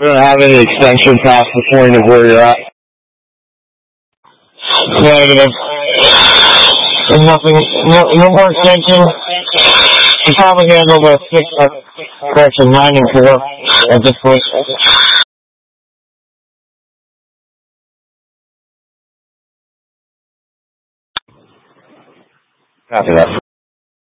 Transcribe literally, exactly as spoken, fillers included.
We don't have any extension past the point of where you're at. Negative. There's nothing, no, no more extension. You probably handled a six, uh, correction, nine and four at this point. Copy that.